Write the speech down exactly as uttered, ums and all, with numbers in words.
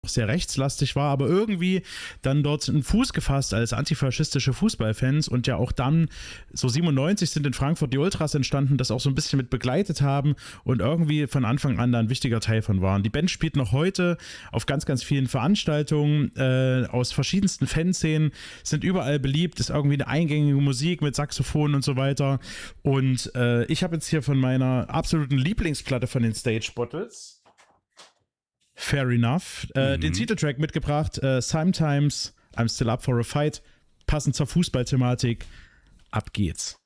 sehr rechtslastig war, aber irgendwie dann dort einen Fuß gefasst als antifaschistische Fußballfans und ja auch dann, so siebenundneunzig sind in Frankfurt die Ultras entstanden, das auch so ein bisschen mit begleitet haben und irgendwie von Anfang an da ein wichtiger Teil von waren. Die Band spielt noch heute auf ganz, ganz vielen Veranstaltungen äh, aus verschiedensten Fanszenen, sind überall beliebt, ist irgendwie eine eingängige Musik mit Saxophon und so weiter und äh, ich habe jetzt hier von meiner absoluten Lieblingsplatte von den Stage Bottles Fair Enough. Äh, mhm. Den Titeltrack mitgebracht. Äh, Sometimes I'm Still Up for a Fight. Passend zur Fußballthematik. Ab geht's.